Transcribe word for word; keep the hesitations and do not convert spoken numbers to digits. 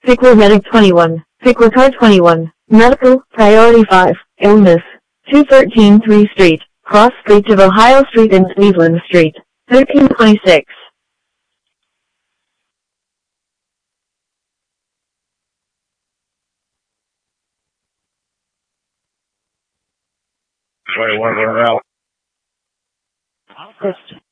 Pick Medic twenty-one. Pick Car twenty-one. Medical, Priority five. Illness. two thirteen three Street. Cross Street of Ohio Street and Cleveland Street. thirteen twenty-six. twenty-one, we're out. August.